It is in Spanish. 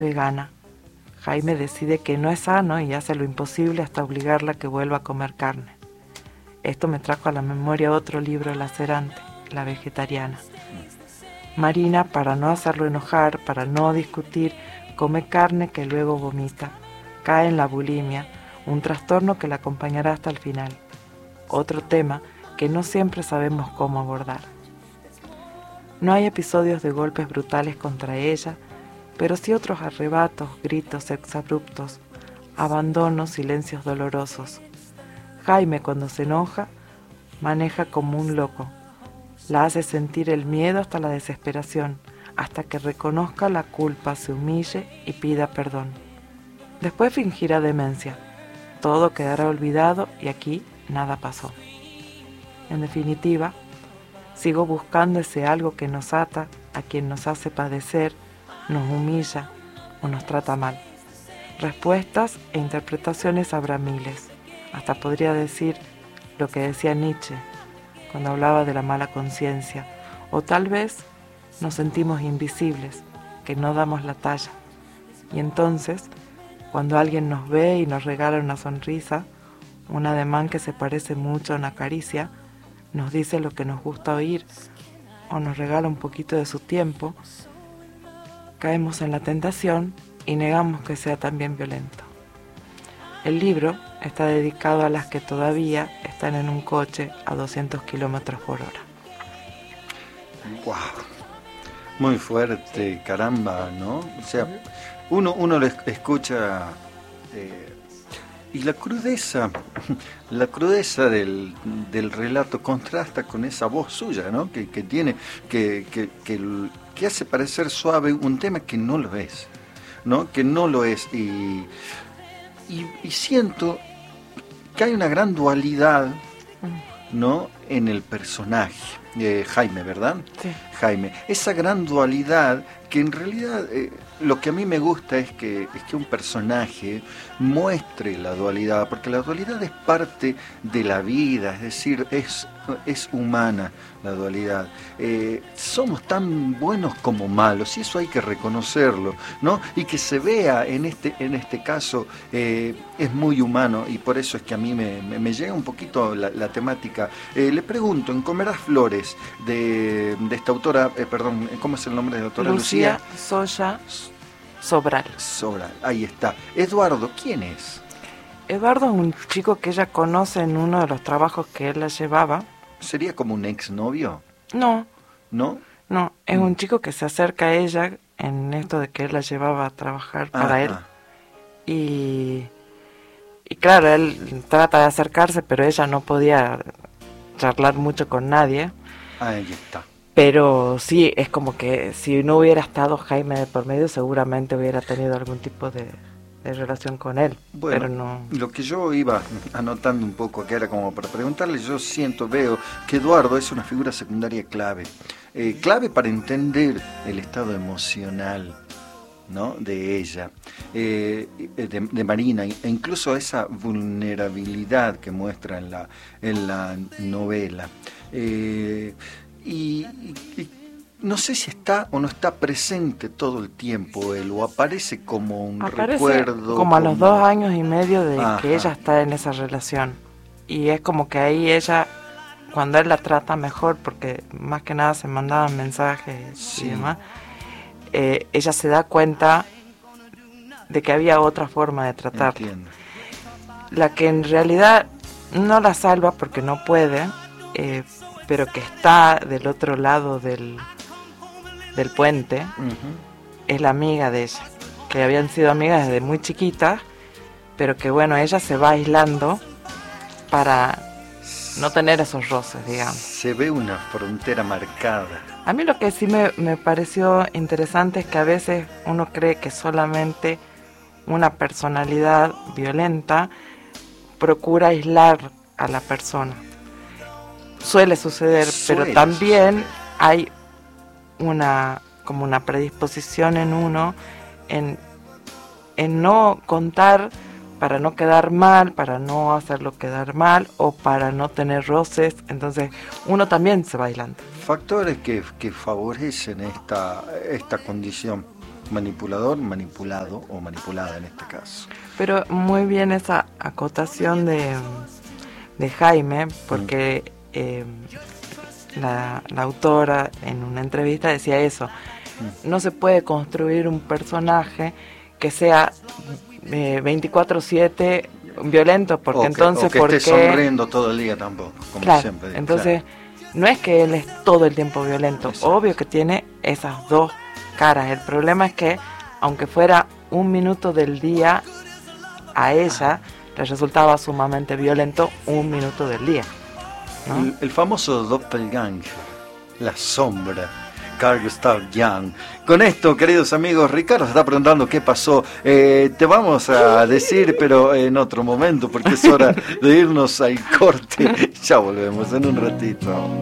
vegana. Jaime decide que no es sano y hace lo imposible hasta obligarla a que vuelva a comer carne. Esto me trajo a la memoria otro libro lacerante, La vegetariana. Marina, para no hacerlo enojar, para no discutir, come carne que luego vomita. Cae en la bulimia, un trastorno que la acompañará hasta el final. Otro tema que no siempre sabemos cómo abordar. No hay episodios de golpes brutales contra ella, pero sí otros arrebatos, gritos exabruptos, abandonos, silencios dolorosos. Jaime, cuando se enoja, maneja como un loco. La hace sentir el miedo hasta la desesperación, hasta que reconozca la culpa, se humille y pida perdón. Después fingirá demencia. Todo quedará olvidado y aquí nada pasó. En definitiva, sigo buscando ese algo que nos ata, a quien nos hace padecer, nos humilla o nos trata mal. Respuestas e interpretaciones habrá miles. Hasta podría decir lo que decía Nietzsche cuando hablaba de la mala conciencia. O tal vez nos sentimos invisibles, que no damos la talla. Y entonces, cuando alguien nos ve y nos regala una sonrisa, un ademán que se parece mucho a una caricia, nos dice lo que nos gusta oír o nos regala un poquito de su tiempo, caemos en la tentación y negamos que sea también violento. El libro está dedicado a las que todavía están en un coche a 200 kilómetros por hora. ¡Wow! Muy fuerte, caramba, ¿no? O sea, uno lo escucha y la crudeza del relato contrasta con esa voz suya, ¿no? Que tiene, que hace parecer suave un tema que no lo es, ¿no? Que no lo es. Y siento que hay una gran dualidad, ¿no? En el personaje. Jaime, ¿verdad? Sí. Jaime. Esa gran dualidad que en realidad lo que a mí me gusta es que un personaje muestre la dualidad, porque la dualidad es parte de la vida, es decir, es humana la dualidad. Somos tan buenos como malos y eso hay que reconocerlo, ¿no? Y que se vea en este caso es muy humano y por eso es que a mí me llega un poquito la temática. Le pregunto, en Comerás Flores, de esta autora, perdón, ¿cómo es el nombre de la autora? Lucía Soya Sobral. Sobral, ahí está. Eduardo, ¿quién es? Eduardo es un chico que ella conoce en uno de los trabajos que él la llevaba. ¿Sería como un exnovio? No. ¿No? No, es un chico que se acerca a ella en esto de que él la llevaba a trabajar para él. Y claro, él trata de acercarse, pero ella no podía charlar mucho con nadie. Ahí está. Pero sí, es como que si no hubiera estado Jaime de por medio, seguramente hubiera tenido algún tipo de relación con él. Bueno, pero no. Lo que yo iba anotando un poco, que era como para preguntarle, yo veo que Eduardo es una figura secundaria clave. Clave para entender el estado emocional, ¿no? De ella, de Marina, e incluso esa vulnerabilidad que muestra en la novela. Y no sé si está o no está presente todo el tiempo él, o aparece como un recuerdo. Como a los 2 años y medio de Ajá. que ella está en esa relación. Y es como que ahí ella, cuando él la trata mejor, porque más que nada se mandaban mensajes Sí. y demás, ella se da cuenta de que había otra forma de tratarla. Entiendo. La que en realidad no la salva porque no puede, pero que está del otro lado del puente, es la amiga de ella, que habían sido amigas desde muy chiquitas, pero que bueno, ella se va aislando para no tener esos roces, digamos. Se ve una frontera marcada. A mí lo que sí me pareció interesante es que a veces uno cree que solamente una personalidad violenta procura aislar a la persona. Suele suceder, pero también hay como una predisposición en uno en no contar para no quedar mal, para no hacerlo quedar mal o para no tener roces. Entonces uno también se va aislando. Factores que favorecen esta condición. manipulador, manipulado o manipulada en este caso. Pero muy bien esa acotación de Jaime, porque la autora en una entrevista decía eso. No se puede construir un personaje que sea 24/7 violento, porque entonces... O que esté sonriendo todo el día tampoco, como claro, siempre digo. Entonces, no es que él es todo el tiempo violento. Exacto. Obvio que tiene esas dos caras. El problema es que, aunque fuera 1 minuto del día, a ella le resultaba sumamente violento 1 minuto del día, ¿no? El famoso doppelganger, la sombra, Carl Gustav Jung. Con esto, queridos amigos, Ricardo se está preguntando qué pasó. Te vamos a decir, pero en otro momento, porque es hora de irnos al corte. Ya volvemos en un ratito.